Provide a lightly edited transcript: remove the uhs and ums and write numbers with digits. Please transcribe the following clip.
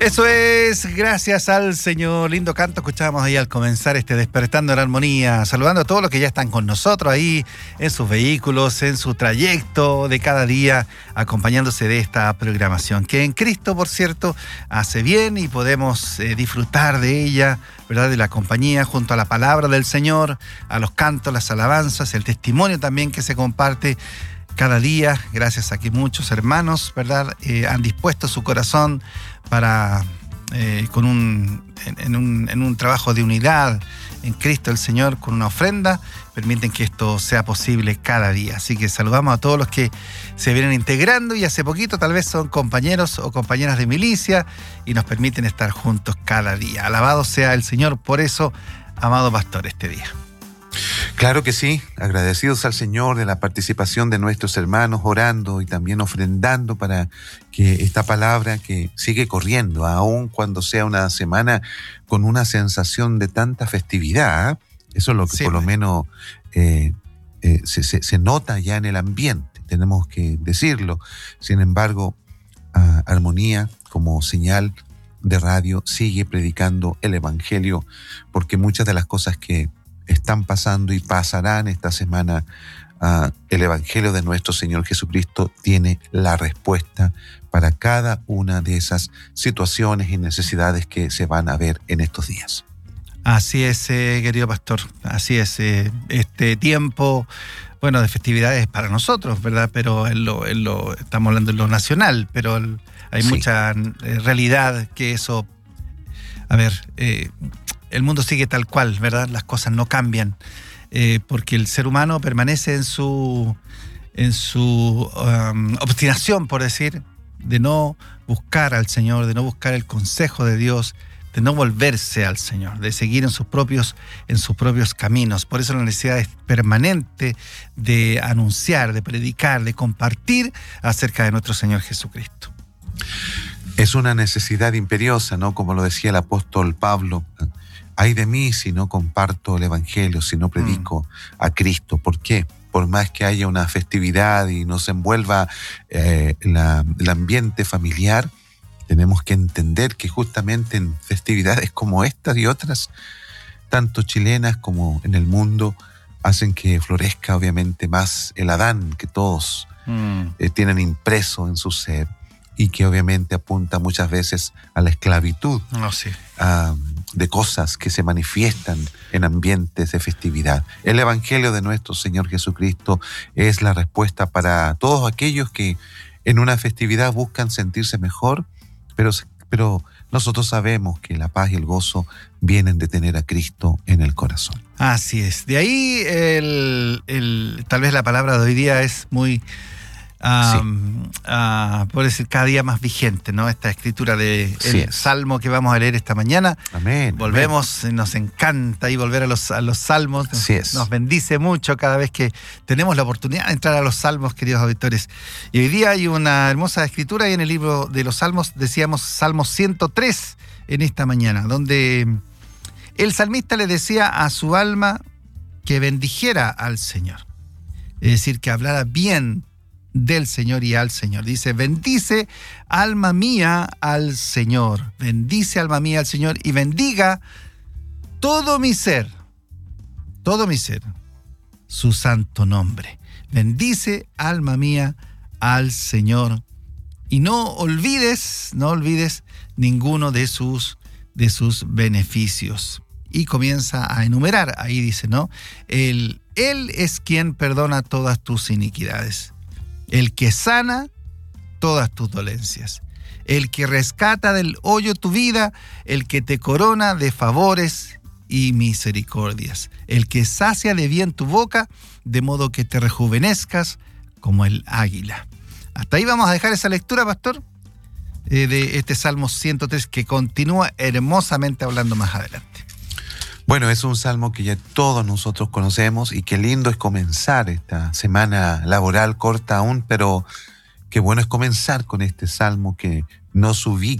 Eso es, gracias al Señor. Lindo canto escuchábamos ahí al comenzar Despertando en Armonía, saludando a todos los que ya están con nosotros ahí en sus vehículos, en su trayecto de cada día, acompañándose de esta programación, que en Cristo, por cierto, hace bien y podemos disfrutar de ella, ¿verdad? De la compañía junto a la palabra del Señor, a los cantos, las alabanzas, el testimonio también que se comparte cada día, gracias a que muchos hermanos, ¿verdad? Han dispuesto su corazón para, en un trabajo de unidad en Cristo el Señor, con una ofrenda, permiten que esto sea posible cada día. Así que saludamos a todos los que se vienen integrando y hace poquito tal vez son compañeros o compañeras de milicia y nos permiten estar juntos cada día. Alabado sea el Señor por eso, amado pastor, este día. Claro que sí, agradecidos al Señor de la participación de nuestros hermanos, orando y también ofrendando para que esta palabra que sigue corriendo, aun cuando sea una semana con una sensación de tanta festividad, eso es lo que sí, por lo menos se nota ya en el ambiente, tenemos que decirlo. Sin embargo, Armonía, como señal de radio, sigue predicando el Evangelio, porque muchas de las cosas que están pasando y pasarán esta semana, el Evangelio de nuestro Señor Jesucristo tiene la respuesta para cada una de esas situaciones y necesidades que se van a ver en estos días. Así es, querido pastor, así es. Este tiempo, bueno, de festividades para nosotros, ¿verdad? Pero estamos hablando en lo nacional, pero hay mucha realidad que eso, el mundo sigue tal cual, ¿verdad? Las cosas no cambian, porque el ser humano permanece en su obstinación, por decir, de no buscar al Señor, de no buscar el consejo de Dios, de no volverse al Señor, de seguir en sus propios caminos. Por eso la necesidad es permanente de anunciar, de predicar, de compartir acerca de nuestro Señor Jesucristo. Es una necesidad imperiosa, ¿no? Como lo decía el apóstol Pablo. Ay de mí si no comparto el Evangelio, si no predico a Cristo. ¿Por qué? Por más que haya una festividad y nos envuelva el ambiente familiar, tenemos que entender que justamente en festividades como estas y otras, tanto chilenas como en el mundo, hacen que florezca obviamente más el Adán que todos tienen impreso en su ser, y que obviamente apunta muchas veces a la esclavitud de cosas que se manifiestan en ambientes de festividad. El Evangelio de nuestro Señor Jesucristo es la respuesta para todos aquellos que en una festividad buscan sentirse mejor, pero nosotros sabemos que la paz y el gozo vienen de tener a Cristo en el corazón. Así es. De ahí tal vez la palabra de hoy día es muy... por decir, cada día más vigente, ¿no? Esta escritura del Salmo que vamos a leer esta mañana. Amén. Volvemos, amén. Nos encanta y volver a los salmos. Nos bendice mucho cada vez que tenemos la oportunidad de entrar a los salmos, queridos auditores. Y hoy día hay una hermosa escritura ahí en el libro de los salmos, decíamos Salmo 103 en esta mañana, donde el salmista le decía a su alma que bendijera al Señor. Es decir, que hablara bien del Señor y al Señor. Dice: bendice alma mía al Señor, bendice alma mía al Señor y bendiga todo mi ser, su santo nombre. Bendice alma mía al Señor y no olvides ninguno de sus beneficios. Y comienza a enumerar, ahí dice, ¿no? Él es quien perdona todas tus iniquidades, el que sana todas tus dolencias, el que rescata del hoyo tu vida, el que te corona de favores y misericordias, el que sacia de bien tu boca, de modo que te rejuvenezcas como el águila. Hasta ahí vamos a dejar esa lectura, pastor, de este Salmo 103, que continúa hermosamente hablando más adelante. Bueno, es un salmo que ya todos nosotros conocemos y qué lindo es comenzar esta semana laboral corta aún, pero qué bueno es comenzar con este salmo que nos ubica